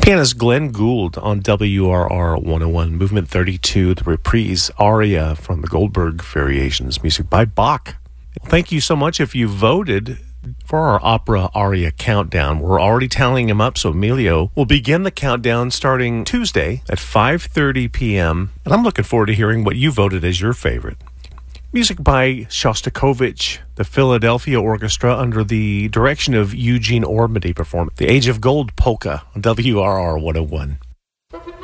Pianist Glenn Gould on WRR 101, Movement 32, the reprise aria from the Goldberg Variations, music by Bach. Thank you so much if you voted for our opera aria countdown. We're already tallying them up, so Emilio will begin the countdown starting Tuesday at 5:30 p.m. And I'm looking forward to hearing what you voted as your favorite. Music by Shostakovich, the Philadelphia Orchestra, under the direction of Eugene Ormandy, performed The Age of Gold Polka on WRR 101.